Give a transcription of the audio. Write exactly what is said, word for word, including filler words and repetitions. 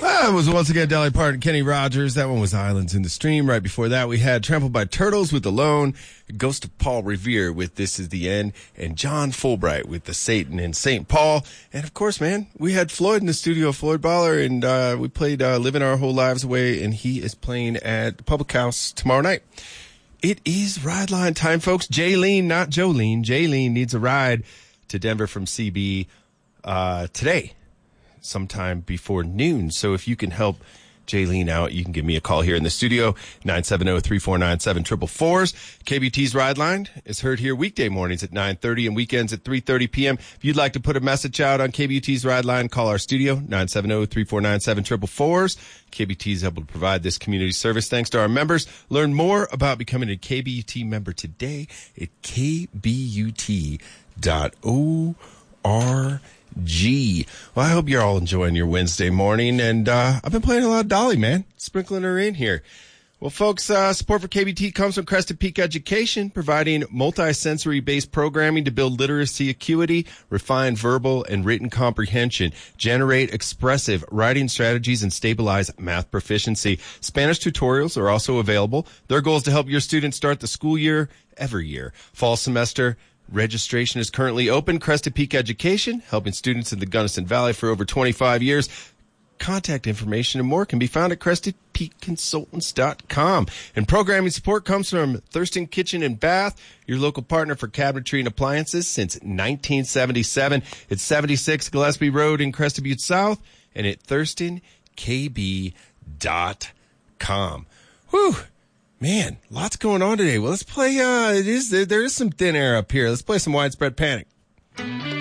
Well, it was once again Dolly Parton, Kenny Rogers. That one was Islands in the Stream. Right before that, we had Trampled by Turtles with Alone, Ghost of Paul Revere with This Is the End, and John Fulbright with The Satan in Saint Paul. And of course, man, we had Floyd in the studio, Floyd Baller, and uh, we played uh, Living Our Whole Lives Away, and he is playing at the Public House tomorrow night. It is Ride Line time, folks. Jaylene, not Jolene. Jaylene needs a ride to Denver from C B uh, today, sometime before noon. So if you can help Jaylene out, you can give me a call here in the studio, nine seven zero, three four nine, seven four four four. K B T's Ride Line is heard here weekday mornings at nine thirty and weekends at three thirty p.m. If you'd like to put a message out on K B T's Ride Line, call our studio, nine seven zero, three four nine, seven four four four. K B T is able to provide this community service thanks to our members. Learn more about becoming a K B U T member today at k b u t dot org. G. Well, I hope you're all enjoying your Wednesday morning, and uh, I've been playing a lot of Dolly, man, sprinkling her in here. Well, folks, uh, support for K B T comes from Crested Peak Education, providing multi-sensory-based programming to build literacy acuity, refine verbal and written comprehension, generate expressive writing strategies, and stabilize math proficiency. Spanish tutorials are also available. Their goal is to help your students start the school year every year. Fall semester registration is currently open. Crested Peak Education, helping students in the Gunnison Valley for over twenty-five years. Contact information and more can be found at crested peak consultants dot com. And programming support comes from Thurston Kitchen and Bath, your local partner for cabinetry and appliances since nineteen seventy-seven. It's seventy-six Gillespie Road in Crested Butte South and at thurston k b dot com. Whew. Man, lots going on today. Well, let's play, uh, it is, there is some thin air up here. Let's play some Widespread Panic.